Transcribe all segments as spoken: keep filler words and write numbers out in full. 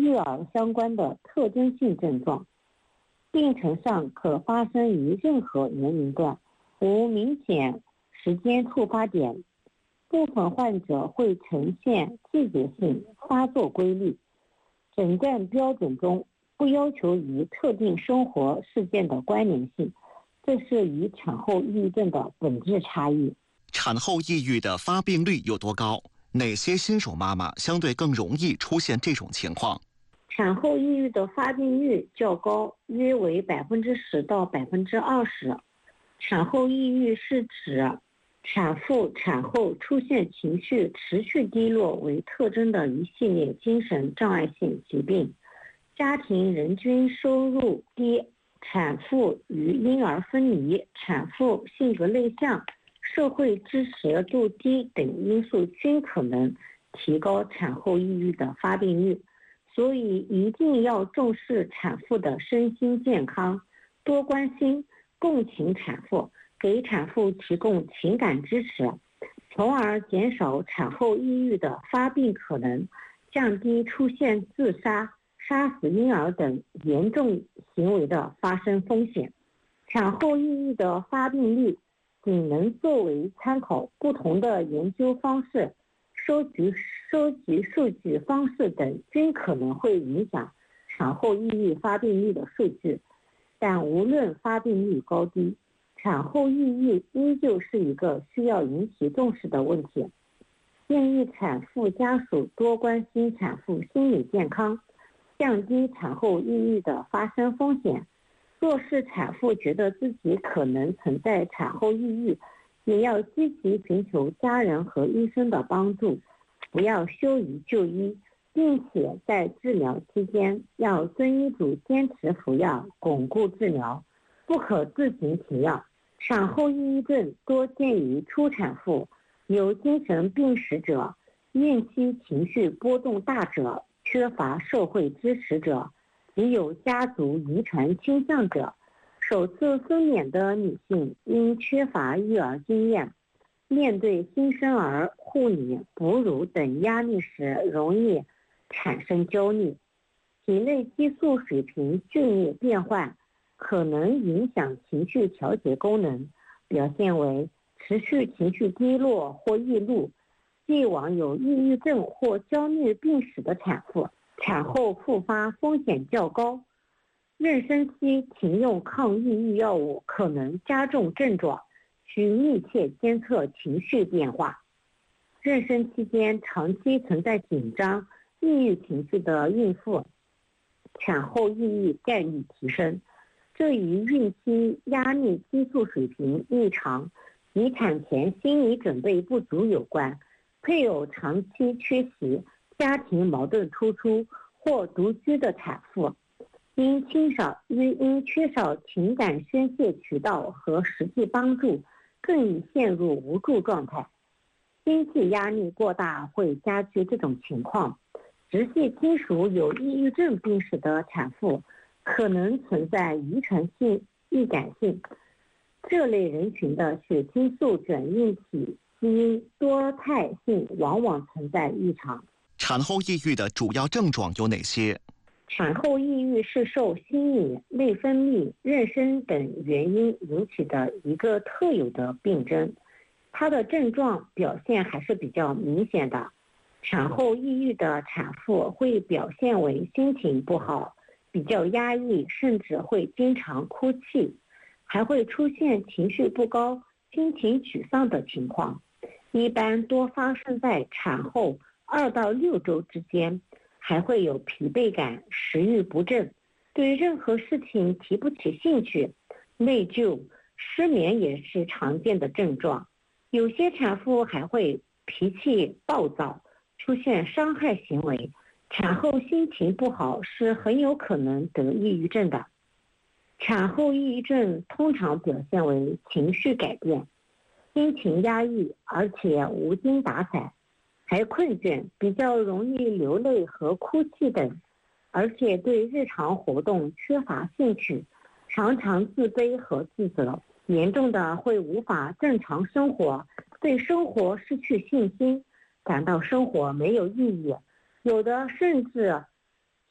育儿相关的特征性症状。病程上可发生于任何年龄段，无明显时间触发点。部分患者会呈现季节性发作规律。诊断标准中不要求与特定生活事件的关联性，这是与产后抑郁症的本质差异。 产后抑郁的发病率有多高？哪些新手妈妈相对更容易出现这种情况？ 产后抑郁的发病率较高，约为百分之十到百分之二十。产后抑郁是指产妇产后出现情绪持续低落为特征的一系列精神障碍性疾病。家庭人均收入低、产妇与婴儿分离、产妇性格内向、社会支持度低等因素均可能提高产后抑郁的发病率。所以一定要重视产妇的身心健康，多关心、共情产妇，给产妇提供情感支持，从而减少产后抑郁的发病可能，降低出现自杀、杀死婴儿等严重行为的发生风险。产后抑郁的发病率仅能作为参考，不同的研究方式、收集收集数据方式等均可能会影响产后抑郁发病率的数据，但无论发病率高低，产后抑郁依旧是一个需要引起重视的问题。建议产妇家属多关心产妇心理健康，降低产后抑郁的发生风险。若是产妇觉得自己可能存在产后抑郁，也要积极寻求家人和医生的帮助，不要羞于就医，并且在治疗期间要遵医嘱坚持服药，巩固治疗，不可自行停药。产后抑郁症多见于初产妇、有精神病史者、孕期情绪波动大者、缺乏社会支持者，及有家族遗传倾向者。首次分娩的女性因缺乏育儿经验，面对新生儿、护理、哺乳等压力时，容易产生焦虑。体内激素水平剧烈变换，可能影响情绪调节功能，表现为持续情绪低落或易怒。既往有抑郁症或焦虑病史的产妇，产后复发风险较高。妊娠期停用抗抑郁药物可能加重症状，需密切监测情绪变化。妊娠期间长期存在紧张、抑郁情绪的孕妇，产后抑郁概率提升，这与孕期压力激素水平异常及产前心理准备不足有关。配偶长期缺席、家庭矛盾突出或独居的产妇，因缺少因缺少情感宣泄渠道和实际帮助，更易陷入无助状态。经济压力过大会加剧这种情况。直系亲属有抑郁症病史的产妇，可能存在遗传性易感性，这类人群的血清素转运体基因多态性往往存在异常。 产后抑郁的主要症状有哪些？ 产后抑郁是受心理、内分泌、妊娠等原因引起的一个特有的病症，它的症状表现还是比较明显的。产后抑郁的产妇会表现为心情不好，比较压抑，甚至会经常哭泣，还会出现情绪不高、心情沮丧的情况，一般多发生在产后二到六周之间，还会有疲惫感、食欲不振，对任何事情提不起兴趣，内疚、失眠也是常见的症状。有些产妇还会脾气暴躁，出现伤害行为。产后心情不好是很有可能得抑郁症的。产后抑郁症通常表现为情绪改变，心情压抑，而且无精打采，还困倦，比较容易流泪和哭泣等，而且对日常活动缺乏兴趣，常常自卑和自责，严重的会无法正常生活，对生活失去信心，感到生活没有意义，有的甚至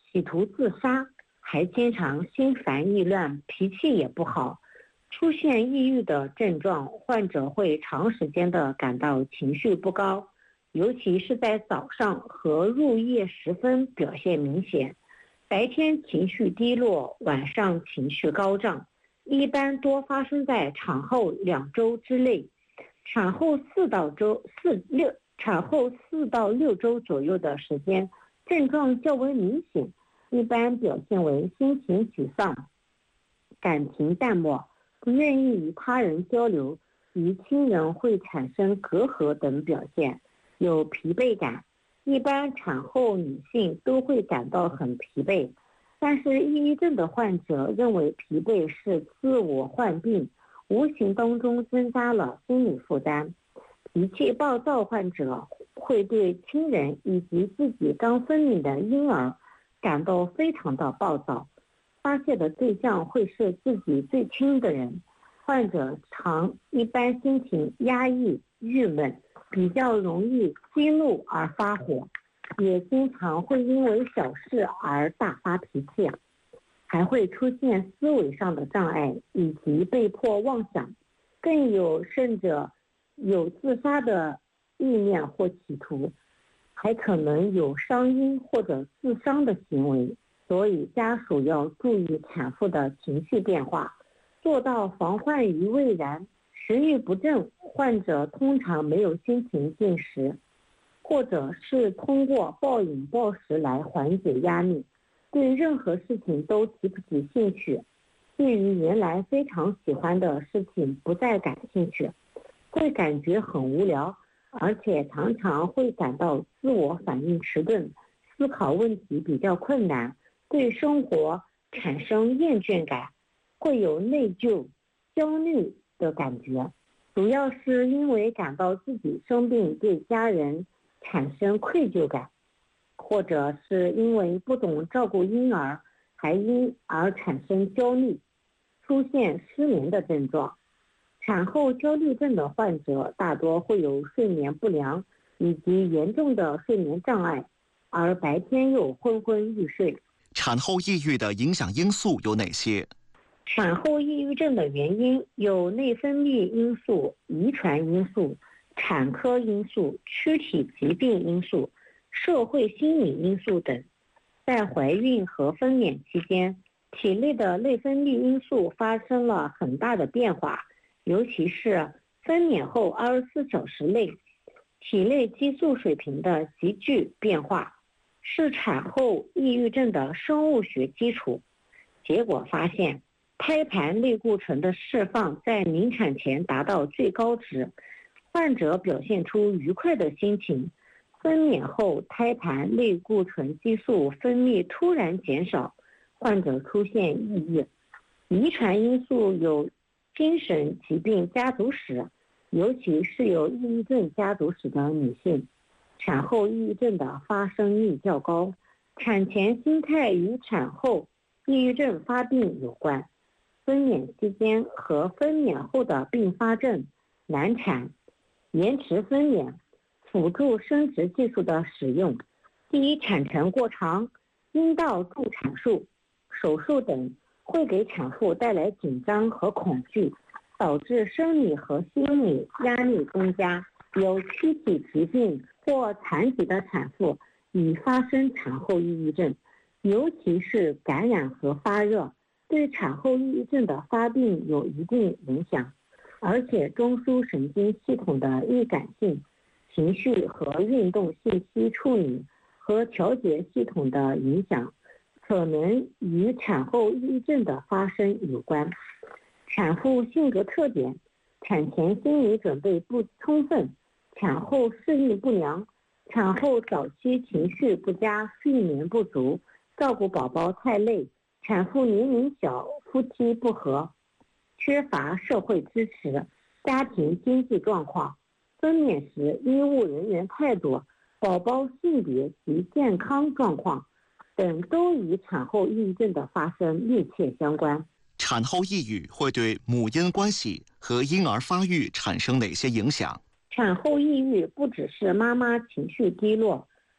企图自杀，还经常心烦意乱，脾气也不好。出现抑郁的症状，患者会长时间的感到情绪不高，尤其是在早上和入夜时分表现明显。白天情绪低落，晚上情绪高涨，一般多发生在产后两周之内，产后四到周四六产后四到六周左右的时间，症状较为明显，一般表现为心情沮丧、感情淡漠、不愿意与他人交流，与亲人会产生隔阂等表现，有疲惫感。一般产后女性都会感到很疲惫，但是抑郁症的患者认为疲惫是自我患病，无形当中增加了心理负担。脾气暴躁患者会对亲人以及自己刚分娩的婴儿感到非常的暴躁，发泄的对象会是自己最亲的人。患者常一般心情压抑、郁闷，比较容易激怒而发火，也经常会因为小事而大发脾气，还会出现思维上的障碍以及被迫妄想，更有甚者有自杀的意念或企图，还可能有伤婴或者自伤的行为。所以家属要注意产妇的情绪变化，做到防患于未然。食欲不振患者通常没有心情进食，或者是通过暴饮暴食来缓解压力，对任何事情都提不起兴趣，对于原来非常喜欢的事情不再感兴趣，会感觉很无聊，而且常常会感到自我反应迟钝，思考问题比较困难，对生活产生厌倦感，会有内疚、焦虑的感觉，主要是因为感到自己生病对家人产生愧疚感，或者是因为不懂照顾婴儿，还因而产生焦虑，出现失眠的症状。产后焦虑症的患者大多会有睡眠不良以及严重的睡眠障碍，而白天又昏昏欲睡。 产后抑郁的影响因素有哪些？ 产后抑郁症的原因有内分泌因素、遗传因素、产科因素、躯体疾病因素、社会心理因素等。在怀孕和分娩期间，体内的内分泌因素发生了很大的变化，尤其是分娩后二十四小时内，体内激素水平的急剧变化，是产后抑郁症的生物学基础。结果发现，胎盘类固醇的释放在临产前达到最高值，患者表现出愉快的心情。分娩后，胎盘类固醇激素分泌突然减少，患者出现抑郁。遗传因素有精神疾病家族史，尤其是有抑郁症家族史的女性，产后抑郁症的发生率较高。产前心态与产后抑郁症发病有关。分娩期间和分娩后的并发症、难产、延迟分娩、辅助生殖技术的使用、第一产程过长、阴道助产术、手术等，会给产妇带来紧张和恐惧，导致生理和心理压力增加。有躯体疾病或残疾的产妇已发生产后抑郁症，尤其是感染和发热，对产后抑郁症的发病有一定影响。而且中枢神经系统的易感性、情绪和运动信息处理和调节系统的影响，可能与产后抑郁症的发生有关。产妇性格特点：产前心理准备不充分，产后适应不良，产后早期情绪不佳，睡眠不足，照顾宝宝太累，产妇年龄小，夫妻不和，缺乏社会支持，家庭经济状况，分娩时医务人员太多，宝宝性别及健康状况等都与产后抑郁症的发生密切相关。 产后抑郁会对母婴关系和婴儿发育产生哪些影响？ 产后抑郁不只是妈妈情绪低落，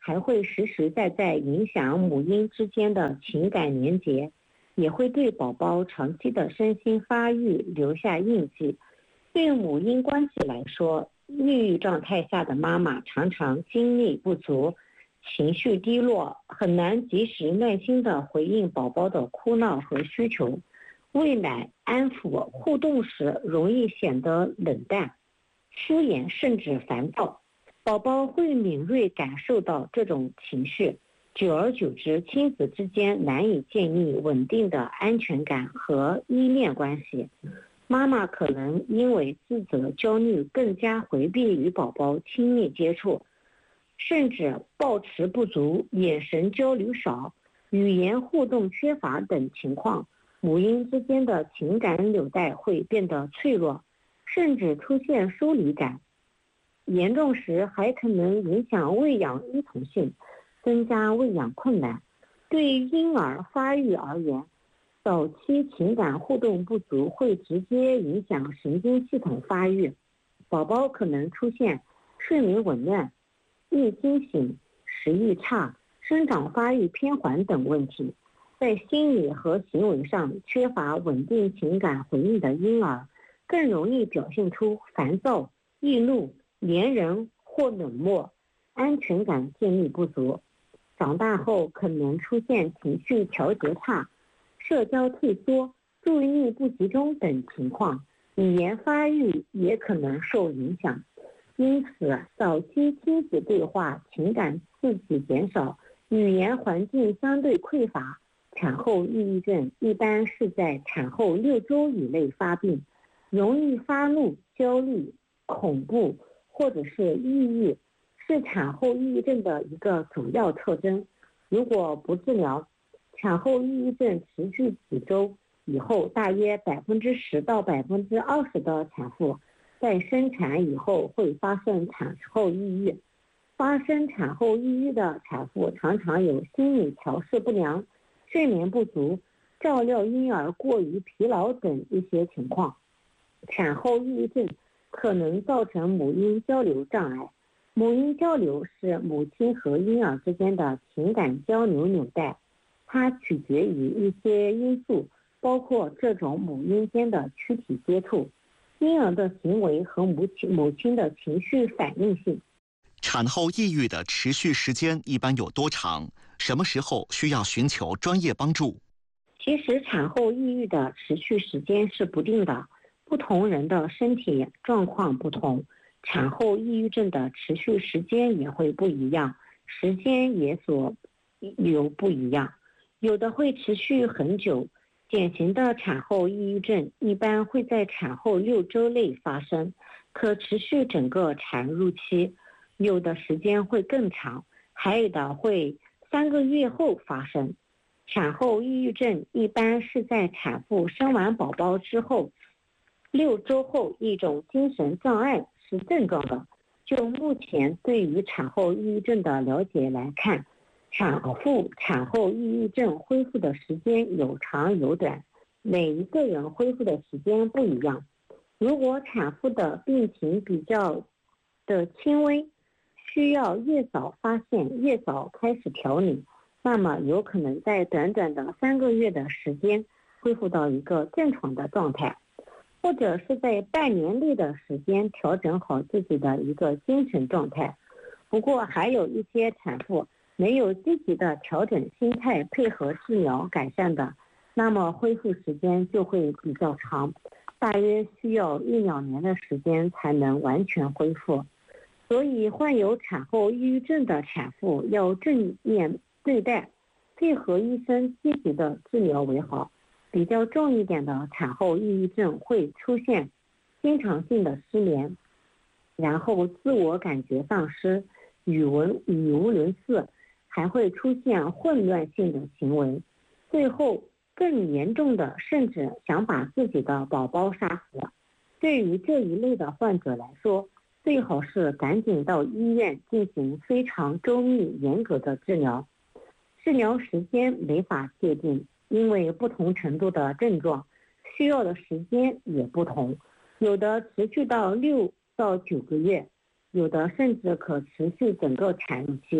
还会实实在在影响母婴之间的情感连结，也会对宝宝长期的身心发育留下印记。对母婴关系来说，抑郁状态下的妈妈常常精力不足，情绪低落，很难及时耐心地回应宝宝的哭闹和需求。喂奶、安抚、互动时容易显得冷淡、敷衍，甚至烦躁。宝宝会敏锐感受到这种情绪，久而久之，亲子之间难以建立稳定的安全感和依恋关系。妈妈可能因为自责、焦虑，更加回避与宝宝亲密接触，甚至抱持不足、眼神交流少、语言互动缺乏等情况。母婴之间的情感纽带会变得脆弱，甚至出现疏离感，严重时还可能影响喂养依从性，增加喂养困难。对婴儿发育而言，早期情感互动不足会直接影响神经系统发育，宝宝可能出现睡眠紊乱、易惊醒、食欲差、生长发育偏缓等问题。在心理和行为上缺乏稳定情感回应的婴儿，更容易表现出烦躁、易怒、粘人或冷漠，安全感建立不足。长大后可能出现情绪调节差、社交退缩、注意力不集中等情况，语言发育也可能受影响。因此，早期亲子对话情感刺激减少，语言环境相对匮乏，产后抑郁症一般是在产后六周以内发病，容易发怒、焦虑、恐怖或者是抑郁，是产后抑郁症的一个主要特征。如果不治疗，产后抑郁症持续几周以后，大约百分之十到百分之二十的产妇在生产以后会发生产后抑郁。发生产后抑郁的产妇常常有心理调试不良、睡眠不足、照料婴儿过于疲劳等一些情况。产后抑郁症可能造成母婴交流障碍。母婴交流是母亲和婴儿之间的情感交流纽带，它取决于一些因素，包括这种母婴间的躯体接触、婴儿的行为和母亲母亲的情绪反应性。 产后抑郁的持续时间一般有多长？什么时候需要寻求专业帮助？ 其实产后抑郁的持续时间是不定的，不同人的身体状况不同，产后抑郁症的持续时间也会不一样，时间也所有不一样，有的会持续很久。典型的产后抑郁症一般会在产后六周内发生，可持续整个产褥期，有的时间会更长，还有的会三个月后发生。产后抑郁症一般是在产妇生完宝宝之后六周后，一种精神障碍是症状的。就目前对于产后抑郁症的了解来看，产妇产后抑郁症恢复的时间有长有短，每一个人恢复的时间不一样。如果产妇的病情比较的轻微，需要越早发现越早开始调理，那么有可能在短短的三个月的时间恢复到一个正常的状态，或者是在半年内的时间调整好自己的一个精神状态。不过还有一些产妇没有积极的调整心态配合治疗改善的，那么恢复时间就会比较长，大约需要一两年的时间才能完全恢复。所以患有产后抑郁症的产妇要正面对待，配合医生积极的治疗为好。比较重一点的产后抑郁症会出现经常性的失眠，然后自我感觉丧失、语文语无伦次，还会出现混乱性的行为，最后更严重的甚至想把自己的宝宝杀死。对于这一类的患者来说，最好是赶紧到医院进行非常周密严格的治疗。治疗时间没法界定，因为不同程度的症状需要的时间也不同，有的持续到六到九个月，有的甚至可持续整个产褥期。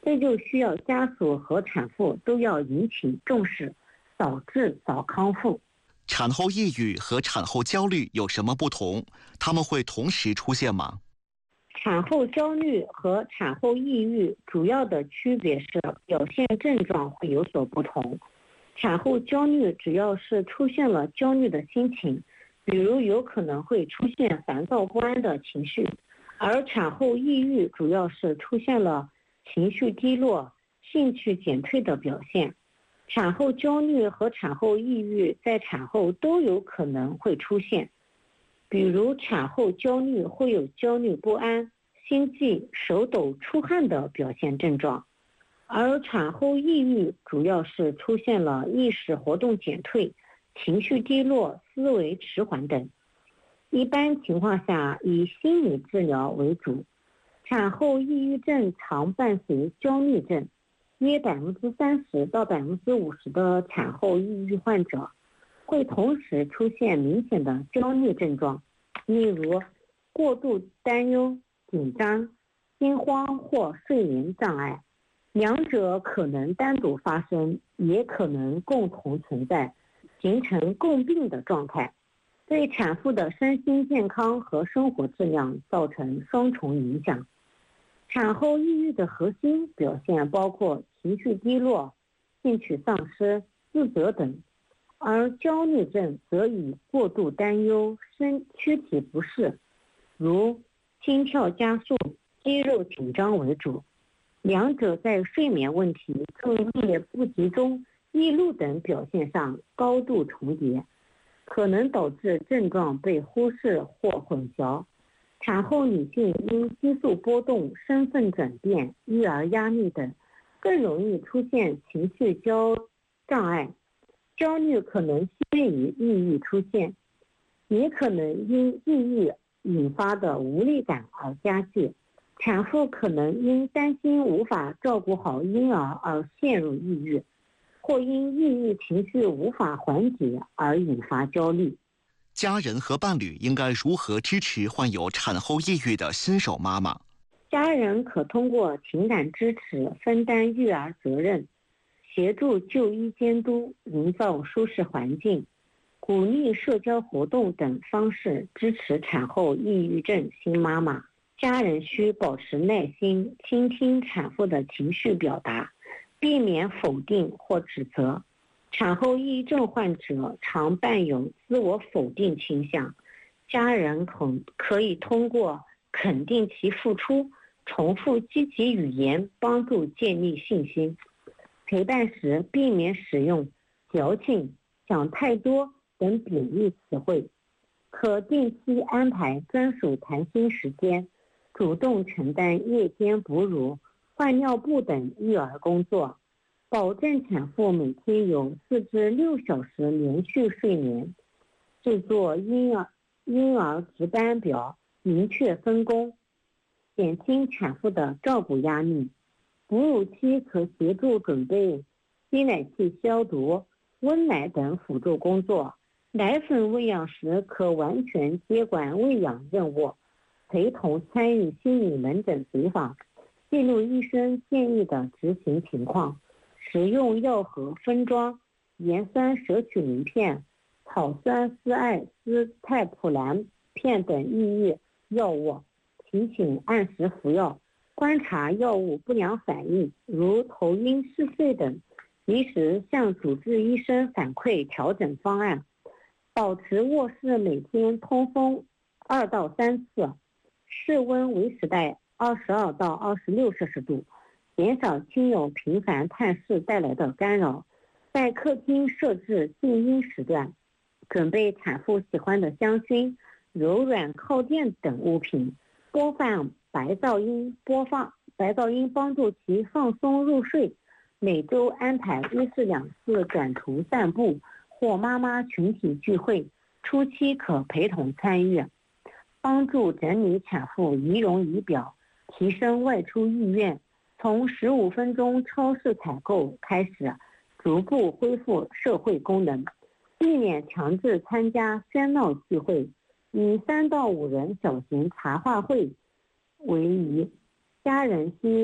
这就需要家属和产妇都要引起重视，早治早康复。 产后抑郁和产后焦虑有什么不同？它们会同时出现吗？ 产后焦虑和产后抑郁主要的区别是表现症状会有所不同。产后焦虑主要是出现了焦虑的心情，比如有可能会出现烦躁不安的情绪，而产后抑郁主要是出现了情绪低落、兴趣减退的表现。产后焦虑和产后抑郁在产后都有可能会出现，比如产后焦虑会有焦虑不安、心悸、手抖、出汗的表现症状，而产后抑郁主要是出现了意识活动减退、情绪低落、思维迟缓等。一般情况下以心理治疗为主。产后抑郁症常伴随焦虑症，约百分之三十到百分之五十的产后抑郁患者会同时出现明显的焦虑症状，例如过度担忧、紧张、心慌或睡眠障碍。两者可能单独发生，也可能共同存在，形成共病的状态，对产妇的身心健康和生活质量造成双重影响。产后抑郁的核心表现包括情绪低落、兴趣丧失、自责等，而焦虑症则以过度担忧、身躯体不适，如心跳加速、肌肉紧张为主。两者在睡眠问题、注意力不集中、易怒等表现上高度重叠，可能导致症状被忽视或混淆。产后女性因激素波动、身份转变、育儿压力等，更容易出现情绪焦障碍。焦虑可能先于抑郁出现，也可能因抑郁引发的无力感而加剧。产妇可能因担心无法照顾好婴儿而陷入抑郁，或因抑郁情绪无法缓解而引发焦虑。 家人和伴侣应该如何支持患有产后抑郁的新手妈妈？ 家人可通过情感支持分担育儿责任，协助就医监督，营造舒适环境，鼓励社交活动等方式支持产后抑郁症新妈妈。家人需保持耐心，倾听产妇的情绪表达，避免否定或指责。产后抑郁症患者常伴有自我否定倾向，家人可可以通过肯定其付出、重复积极语言帮助建立信心。陪伴时避免使用矫情、想太多等贬义词汇，可定期安排专属谈心时间，主动承担夜间哺乳、换尿布等育儿工作，保证产妇每天有四至六小时连续睡眠，制作婴儿婴儿值班表，明确分工，减轻产妇的照顾压力。哺乳期可协助准备吸奶器消毒、温奶等辅助工作，奶粉喂养时可完全接管喂养任务，陪同参与心理门诊随访，记录医生建议的执行情况，使用药盒分装、盐酸摄取灵片、草酸丝艾司泰普兰片等抑郁药物，提醒按时服药，观察药物不良反应，如头晕、嗜睡等，及时向主治医生反馈调整方案。保持卧室每天通风二到三次，室温维持在二十二到二十六摄氏度，减少亲友频繁探视带来的干扰。在客厅设置静音时段，准备产妇喜欢的香薰、柔软靠垫等物品，播放白噪音，播放白噪音帮助其放松入睡。每周安排一至两次短途散步或妈妈群体聚会，初期可陪同参与，帮助整理产妇仪容仪表，提升外出意愿。从十五分钟超市采购开始，逐步恢复社会功能，避免强制参加喧闹聚会，以三到五人小型茶话会为宜。家人需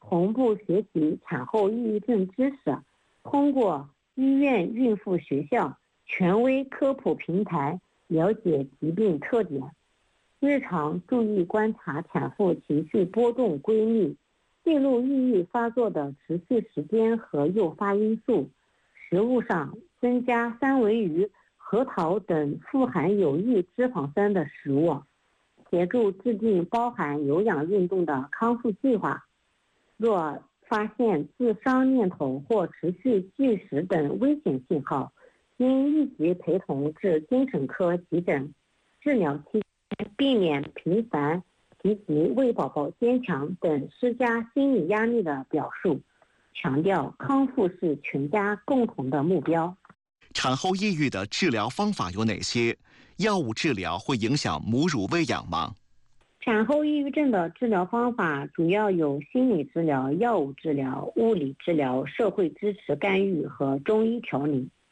同步学习产后抑郁症知识，通过医院孕妇学校权威科普平台了解疾病特点，日常注意观察产妇情绪波动规律，记录抑郁发作的持续时间和诱发因素。食物上增加三文鱼、核桃等富含有益脂肪酸的食物，协助制定包含有氧运动的康复计划。若发现自伤念头或持续拒食等危险信号，应立即陪同至精神科急诊。治疗期间避免频繁提及为宝宝坚强等施加心理压力的表述，强调康复是全家共同的目标。 产后抑郁的治疗方法有哪些？药物治疗会影响母乳喂养吗？ 产后抑郁症的治疗方法主要有心理治疗、药物治疗、物理治疗、社会支持干预和中医调理。